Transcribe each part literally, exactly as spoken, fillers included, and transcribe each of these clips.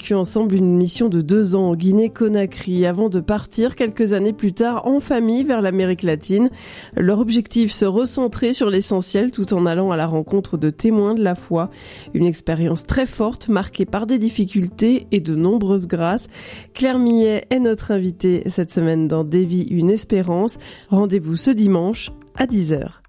vécu ensemble une mission de deux ans en Guinée-Conakry avant de partir quelques années plus tard en famille vers l'Amérique latine. Leur objectif, se recentrer sur l'essentiel tout en allant à la rencontre de témoins de la foi. Une expérience très forte marquée par des difficultés et de nombreuses grâces. Claire Millet est notre invitée cette semaine dans Des vies, une espérance. Rendez-vous ce dimanche à dix heures.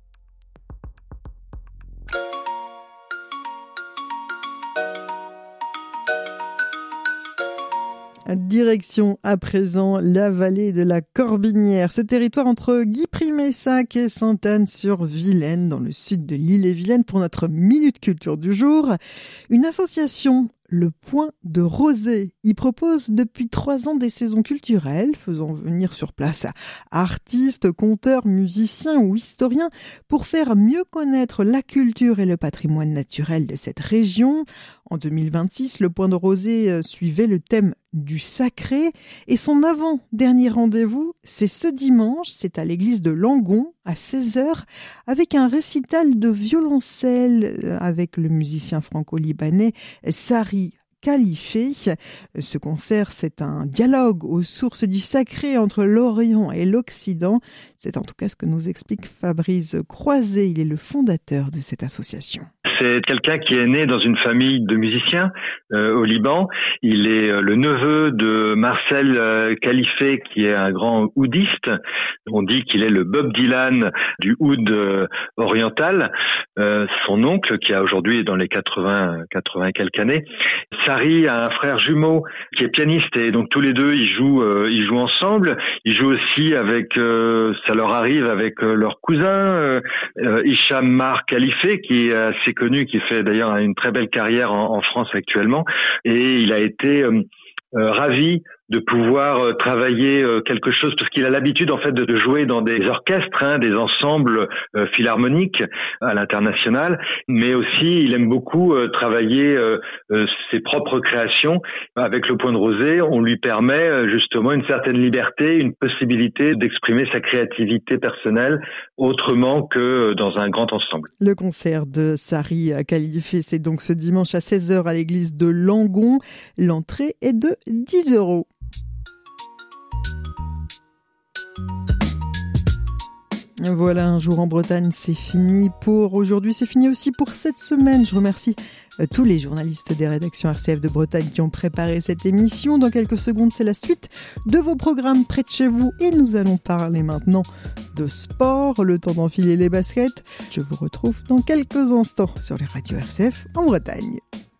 Direction à présent la vallée de la Corbinière, ce territoire entre Guy-Primessac et Sainte-Anne-sur-Vilaine dans le sud de l'Île-et-Vilaine pour notre Minute Culture du jour. Une association, le Point de Rosée, y propose depuis trois ans des saisons culturelles, faisant venir sur place artistes, conteurs, musiciens ou historiens pour faire mieux connaître la culture et le patrimoine naturel de cette région. En deux mille vingt-six, le Point de Rosée suivait le thème du sacré et son avant-dernier rendez-vous, c'est ce dimanche, c'est à l'église de Langon à seize heures avec un récital de violoncelle avec le musicien franco-libanais Sari Khalife. Ce concert, c'est un dialogue aux sources du sacré entre l'Orient et l'Occident. C'est en tout cas ce que nous explique Fabrice Croiset. Il est le fondateur de cette association. C'est quelqu'un qui est né dans une famille de musiciens euh, au Liban. Il est euh, le neveu de Marcel euh, Khalife, qui est un grand oudiste. On dit qu'il est le Bob Dylan du oud euh, oriental. Euh, son oncle, qui a aujourd'hui dans les quatre-vingts, quatre-vingts quelques années. Sari a un frère jumeau qui est pianiste et donc tous les deux ils jouent, euh, ils jouent ensemble. Ils jouent aussi avec, euh, ça leur arrive avec euh, leur cousin euh, euh, Hicham Mar Khalife, qui est assez connu, qui fait d'ailleurs une très belle carrière en, en France actuellement, et il a été euh, euh, ravi de pouvoir euh, travailler euh, quelque chose, parce qu'il a l'habitude en fait de, de jouer dans des orchestres, hein, des ensembles euh, philharmoniques à l'international, mais aussi il aime beaucoup euh, travailler euh, euh, ses propres créations. Avec le Point de Rosée, on lui permet euh, justement une certaine liberté, une possibilité d'exprimer sa créativité personnelle autrement que dans un grand ensemble. Le concert de Sari Khalife, c'est donc ce dimanche à seize heures à l'église de Langon. L'entrée est de dix euros. Voilà, un jour en Bretagne, c'est fini pour aujourd'hui, c'est fini aussi pour cette semaine. Je remercie euh, tous les journalistes des rédactions R C F de Bretagne qui ont préparé cette émission. Dans quelques secondes, c'est la suite de vos programmes près de chez vous et nous allons parler maintenant de sport, le temps d'enfiler les baskets. Je vous retrouve dans quelques instants sur les radios R C F en Bretagne.